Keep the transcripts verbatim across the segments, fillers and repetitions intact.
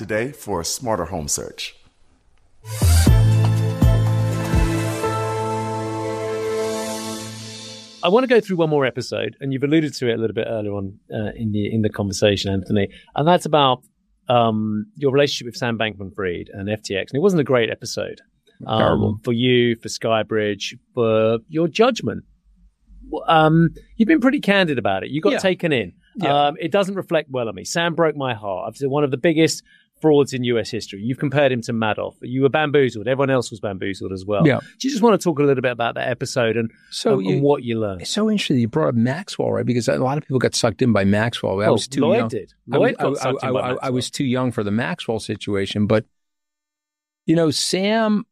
today for a smarter home search. I want to go through one more episode, and you've alluded to it a little bit earlier on uh, in the in the conversation, Anthony, and that's about um, your relationship with Sam Bankman-Fried and F T X. And it wasn't a great episode um, for you, for Skybridge, for your judgment. Um, you've been pretty candid about it. You got Yeah. taken in. Yeah. Um, it doesn't reflect well on me. Sam broke my heart. I've said one of the biggest frauds in U S history. You've compared him to Madoff. You were bamboozled. Everyone else was bamboozled as well. Yeah. Do you just want to talk a little bit about that episode and, So and, you- and what you learned? It's so interesting you brought up Maxwell, right? Because a lot of people got sucked in by Maxwell. I Well, was too Lloyd young. did. I Lloyd was- got I, sucked I- in by I- I Maxwell. was too young for the Maxwell situation. But, you know, Sam,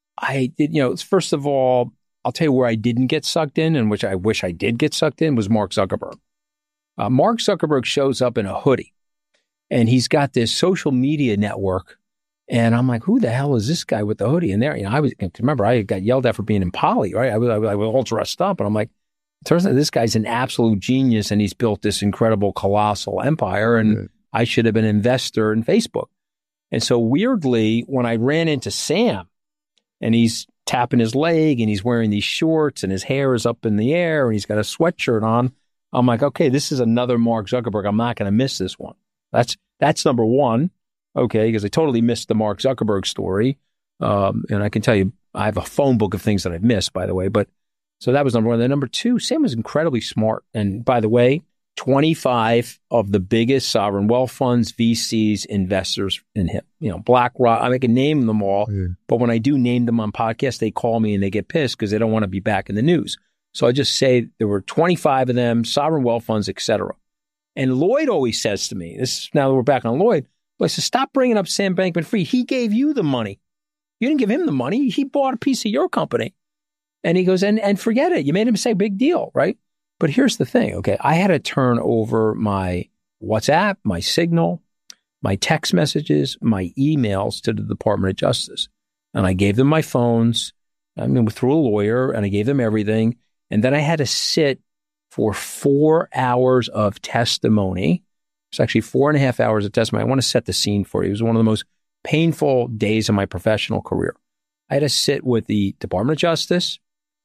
I did, you know, first of all, I'll tell you where I didn't get sucked in and which I wish I did get sucked in was Mark Zuckerberg. Uh, Mark Zuckerberg shows up in a hoodie and he's got this social media network. And I'm like, who the hell is this guy with the hoodie in there? You know, I was, remember, I got yelled at for being in poly, right? I was, I was, I was all dressed up. And I'm like, turns out this guy's an absolute genius and he's built this incredible, colossal empire. And Right. I should have been an investor in Facebook. And so weirdly, when I ran into Sam and he's tapping his leg and he's wearing these shorts and his hair is up in the air and he's got a sweatshirt on, I'm like, okay, this is another Mark Zuckerberg. I'm not going to miss this one. That's that's number one. Okay, because I totally missed the Mark Zuckerberg story. Um, and I can tell you, I have a phone book of things that I've missed, by the way. But so that was number one. Then number two, Sam was incredibly smart. And by the way, twenty-five of the biggest sovereign wealth funds, V Cs, investors in him, you know, BlackRock, I can name them all. Yeah. But when I do name them on podcasts, they call me and they get pissed because they don't want to be back in the news. So I just say there were twenty-five of them, sovereign wealth funds, et cetera. And Lloyd always says to me, this now that we're back on Lloyd, I said, stop bringing up Sam Bankman-Fried. He gave you the money. You didn't give him the money. He bought a piece of your company. And he goes, and, and forget it. You made him say big deal, right? But here's the thing, okay? I had to turn over my WhatsApp, my Signal, my text messages, my emails to the Department of Justice. And I gave them my phones, I mean, through a lawyer, and I gave them everything. And then I had to sit for four hours of testimony. It's actually four and a half hours of testimony. I want to set the scene for you. It was one of the most painful days of my professional career. I had to sit with the Department of Justice,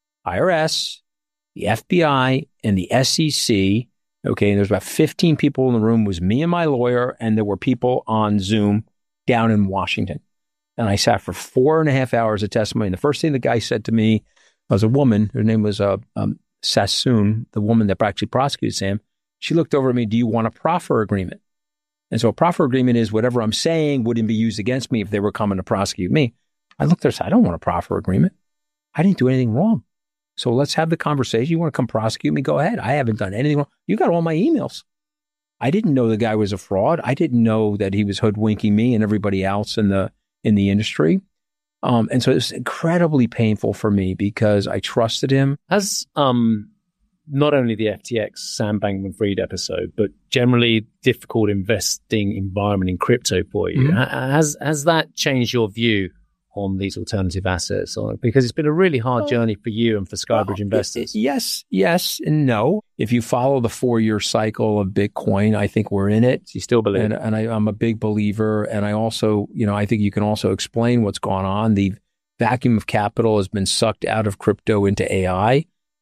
I R S, the F B I, and the S E C. Okay, and there's about fifteen people in the room. It was me and my lawyer, and there were people on Zoom down in Washington. And I sat for four and a half hours of testimony. And the first thing the guy said to me was a woman. Her name was uh, um, Sassoon, the woman that actually prosecuted Sam. She looked over at me, do you want a proffer agreement? And so a proffer agreement is whatever I'm saying wouldn't be used against me if they were coming to prosecute me. I looked at her and said, I don't want a proffer agreement. I didn't do anything wrong. So let's have the conversation. You want to come prosecute me? Go ahead. I haven't done anything wrong. You got all my emails. I didn't know the guy was a fraud. I didn't know that he was hoodwinking me and everybody else in the in the industry. Um, and so it was incredibly painful for me because I trusted him. Has um, not only the F T X Sam Bankman-Fried episode, but generally difficult investing environment in crypto for you, Mhm. ha- has has that changed your view on these alternative assets? Or, because it's been a really hard Well, journey for you and for Skybridge Well, investors. y- Yes, yes, and no. If you follow the four-year cycle of Bitcoin, I think we're in it. Do you still believe? And, and I, I'm a big believer. And I also, you know, I think you can also explain what's gone on. The vacuum of capital has been sucked out of crypto into A I.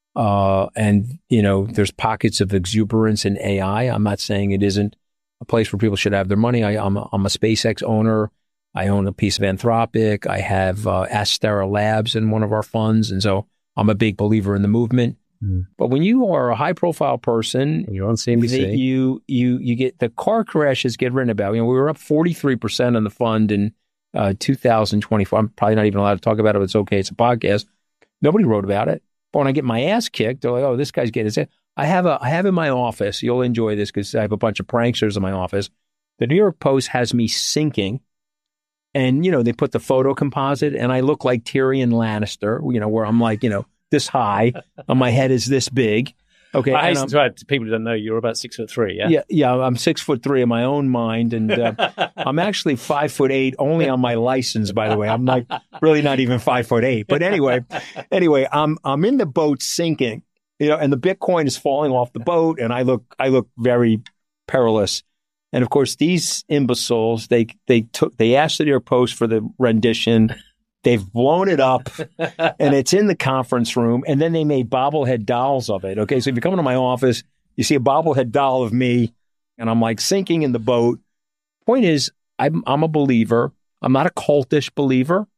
Uh, and, you know, there's pockets of exuberance in A I. I'm not saying it isn't a place where people should have their money. I, I'm, a, I'm a SpaceX owner. I own a piece of Anthropic. I have uh, Astera Labs in one of our funds. And so I'm a big believer in the movement. Mm. But when you are a high profile person, And you're on C N B C. that you you you get the car crashes get written about. You know, we were up forty-three percent on the fund in uh, two thousand twenty-four. I'm probably not even allowed to talk about it. But it's okay. It's a podcast. Nobody wrote about it. But when I get my ass kicked, they're like, "Oh, this guy's getting it." I have a I have in my office. You'll enjoy this because I have a bunch of pranksters in my office. The New York Post has me sinking, and you know they put the photo composite, and I look like Tyrion Lannister. You know, where I'm like, you know, this high, and my head is this big. Okay, I and hasten I'm- to add to people who don't know, you're about six foot three, yeah? yeah, yeah. I'm six foot three in my own mind, and uh, I'm actually five foot eight only on my license. By the way, I'm like really not even five foot eight. But anyway, anyway, I'm I'm in the boat sinking, you know, and the Bitcoin is falling off the boat, and I look I look very perilous. And of course, these imbeciles, they they took they asked the New York Post for the rendition. They've blown it up, and it's in the conference room. And then they made bobblehead dolls of it. Okay, so if you come into my office, you see a bobblehead doll of me, and I'm like sinking in the boat. Point is, I'm I'm a believer. I'm not a cultish believer.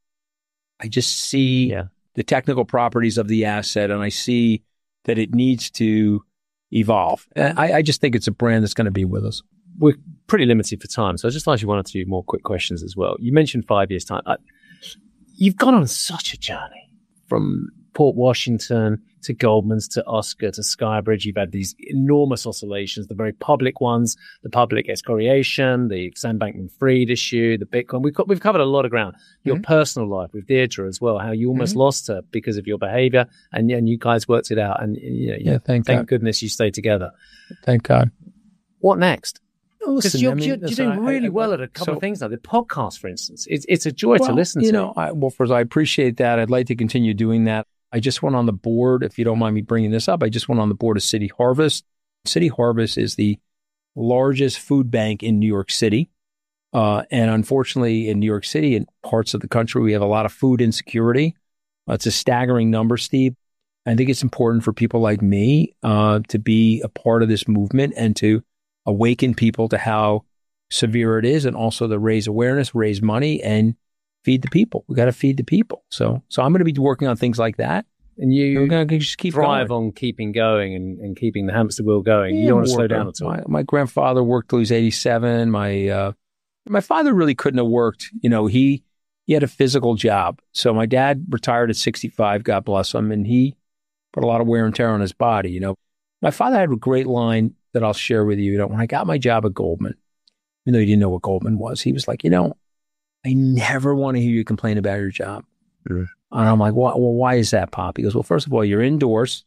I just see Yeah. the technical properties of the asset, and I see that it needs to evolve. And I, I just think it's a brand that's going to be with us. We're pretty limited for time, so I just ask you one or two more quick questions as well. You mentioned five years' time. I, you've gone on such a journey from Port Washington to Goldman's to Oscar to Skybridge. You've had these enormous oscillations, the very public ones, the public excoriation, the Sam Bankman-Fried issue, the Bitcoin. We've got, we've covered a lot of ground. Your mm-hmm. personal life with Deirdre as well, how you almost mm-hmm. lost her because of your behavior, and, and you guys worked it out. And you know, yeah, thank, thank God. goodness you stayed together. Thank God. What next? Because you're, I mean, you're, you're doing really I, I, well at a couple so, of things now. The podcast, for instance, it's it's a joy well, to listen you to. You know, I, well, first, I appreciate that. I'd like to continue doing that. I just went on the board, if you don't mind me bringing this up, I just went on the board of City Harvest. City Harvest is the largest food bank in New York City. Uh, and unfortunately, in New York City and parts of the country, we have a lot of food insecurity. Uh, it's a staggering number, Steve. I think it's important for people like me uh, to be a part of this movement and to awaken people to how severe it is, and also to raise awareness, raise money, and feed the people. We got to feed the people. So, so I'm going to be working on things like that. And you We're going to just keep thrive going. on keeping going and, and keeping the hamster wheel going. Yeah, you don't want to slow worker. down at all. My, my grandfather worked till he was eighty-seven. My uh, my father really couldn't have worked. You know, he he had a physical job. So my dad retired at sixty-five. God bless him, and he put a lot of wear and tear on his body. You know, my father had a great line that I'll share with you. You know, when I got my job at Goldman, even though he didn't know what Goldman was, he was like, you know, I never want to hear you complain about your job. Yeah. And I'm like, well, well, why is that, Pop? He goes, well, first of all, you're indoors,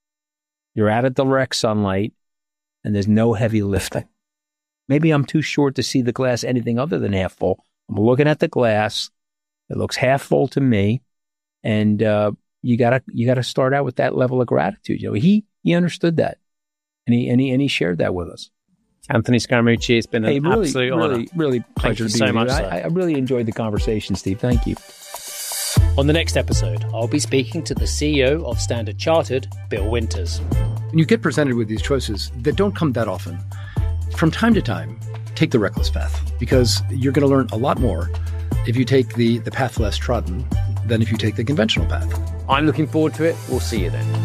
you're out of direct sunlight, and there's no heavy lifting. Maybe I'm too short to see the glass anything other than half full. I'm looking at the glass. It looks half full to me. And uh, you gotta you gotta start out with that level of gratitude. You know, he he understood that. And he and he and he shared that with us. Anthony Scaramucci, it's been an hey, really, absolute really, honor. Really pleasure Thank to you be so with much. you. I, I really enjoyed the conversation, Steve. Thank you. On the next episode, I'll be speaking to the C E O of Standard Chartered, Bill Winters. You get presented with these choices that don't come that often. From time to time, take the reckless path, because you're going to learn a lot more if you take the, the path less trodden than if you take the conventional path. I'm looking forward to it. We'll see you then.